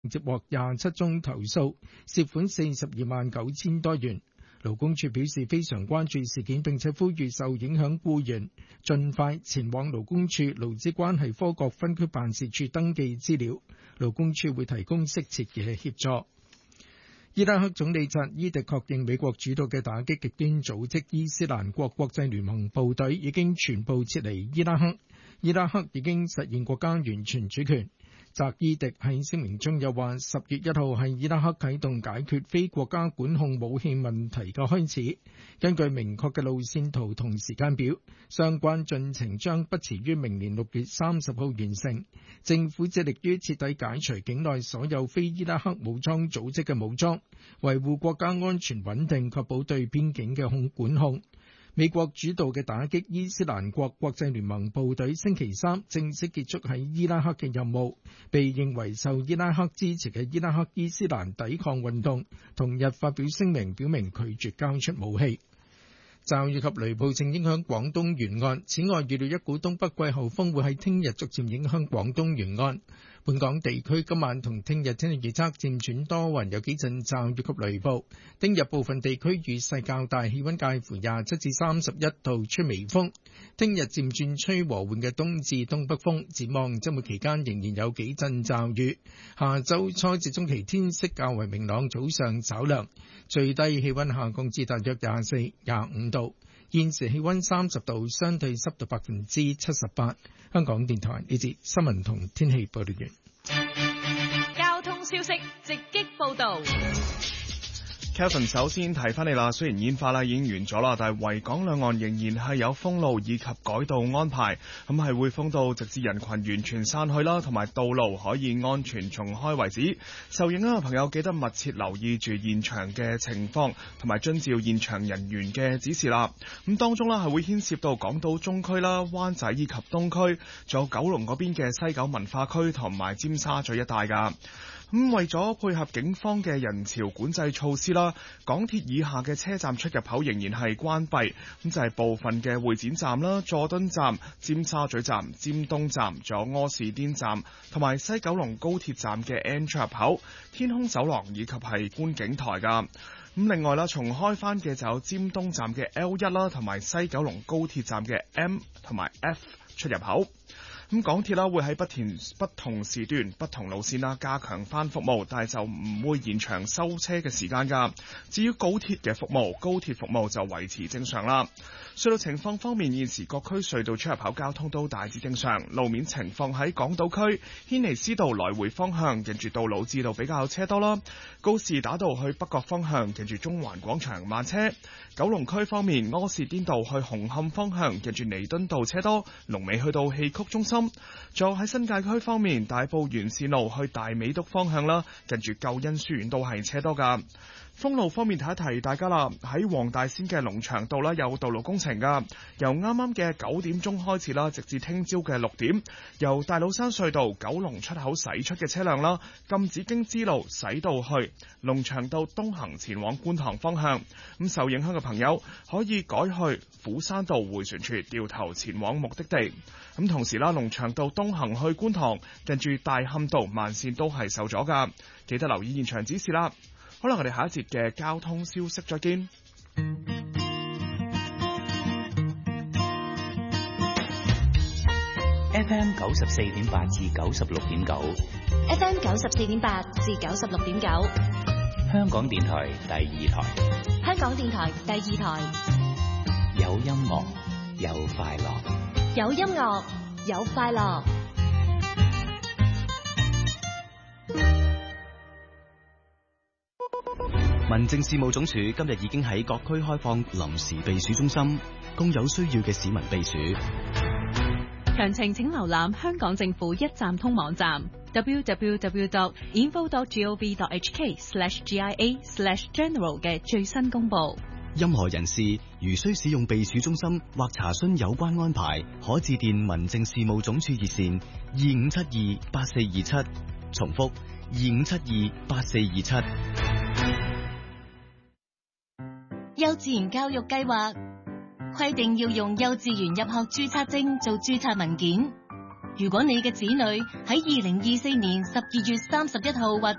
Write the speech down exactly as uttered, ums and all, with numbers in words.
接獲廿七宗投訴，涉款四十二萬九千多元。勞工處表示非常關注事件，並且呼籲受影響僱員盡快前往勞工處勞資關係科各分區辦事處登記資料，勞工處會提供適切嘅協助。伊拉克總理扎伊迪確認美國主導嘅打擊極端組織伊斯蘭國國際聯盟部隊已經全部撤離伊拉克，伊拉克已經實現國家完全主權。扎伊迪喺聲明中又話，十月一號係伊拉克啟動解決非國家管控武器問題嘅開始。根據明確嘅路線圖同時間表，相關進程將不遲於明年六月三十號完成。政府致力於徹底解除境內所有非伊拉克武裝組織嘅武裝，維護國家安全穩定，確保對邊境嘅控管控。美國主導嘅打擊伊斯蘭國國際聯盟部隊星期三正式結束喺伊拉克嘅任務，被認為受伊拉克支持嘅伊拉克伊斯蘭抵抗運動同日發表聲明，表明拒絕交出武器。驟雨及雷暴正影響廣東沿岸，此外預料一股東北季候風會喺聽日逐漸影響廣東沿岸。本港地區今晚同聽日天氣預測漸轉多雲，有幾陣驟雨及雷暴。聽日部分地區雨勢較大，氣溫介乎廿七至三十一度，吹微風。聽日漸轉吹和緩嘅東至東北風。展望週末期間仍然有幾陣驟雨。下週初至中期天色較為明朗，早上稍涼，最低氣溫下降至大約廿四、廿五度。現時氣溫三十度，相對濕度百分之七十八。香港電台呢節新聞同天氣報道完。 交通消息直擊報道。 Kevin 首先提翻你啦，雖然煙花啦已經完咗啦，但係維港兩岸仍然係有封路以及改道安排，咁係會封到直至人群完全散去啦，同埋道路可以安全重開為止。受影響嘅朋友記得密切留意住現場嘅情況，同埋遵照現場人員嘅指示啦。咁當中啦係會牽涉到港島中區啦、灣仔以及東區，仲有九龍嗰邊嘅西九文化區同埋尖沙咀一帶㗎。咁為咗配合警方嘅人潮管制措施啦，港鐵以下嘅車站出入口仍然係關閉，咁就係部分嘅會展站啦、佐敦站、尖沙咀站、尖東站、仲有柯士甸站同埋西九龍高鐵站嘅 N 出入口、天空走廊以及係觀景台噶。咁另外啦，重開翻嘅就有尖東站嘅 L 一 啦，同埋西九龍高鐵站嘅 M 同埋 F 出入口。咁港鐵啦會喺不同不同時段、不同路線啦加強翻服務，但係就唔會延長收車嘅時間㗎。至於高鐵嘅服務，高鐵服務就維持正常啦。隧道情況方面，現時各區隧道出入口交通都大致正常。路面情況喺港島區軒尼詩道來回方向，近住杜老誌道比較車多啦。告士打道去北角方向，近住中環廣場慢車。九龍區方面，柯士甸道去紅磡方向，近住彌敦道車多，龍尾去到戲曲中心。仲有喺新界區方面，大埔沿線路去大美督方向啦，近住救恩書院都係車多噶。封路方面提一提大家啦，喺黃大仙嘅龍翔道啦有道路工程噶，由啱啱嘅九點鐘開始啦，直至聽朝嘅六點，由大老山隧道九龍出口駛出嘅車輛啦，禁止經支路駛到去龍翔道東行前往觀塘方向。咁受影響嘅朋友可以改去虎山道迴旋處掉頭前往目的地。咁同時啦，龍翔道東行去觀塘，近住大磡道慢線都係受阻噶，記得留意現場指示啦。好啦，我哋下一節嘅交通消息再見。 F M 九十四點八至九十六點九 ，F M 九十四點八至九十六點九， 香港電台第二台， 香港電台第二台， 有音樂，有快樂， 有音樂，有快樂。 民政事務總署今日已經喺各區開放臨時避暑中心，供有需要嘅市民避暑。 詳情請瀏覽香港政府一站通網站 double-u double-u double-u dot info dot gov dot h k slash g i a slash general 嘅最新公佈。 任何人士如需使用避暑中心或查詢有關安排，可致電民政事務總署熱線二五七二八四二七，重複二五七二八四二七。 幼稚園教育計劃規定要用幼稚園入學註冊證做註冊文件。如果你嘅子女喺二零二四年十二月三十一號或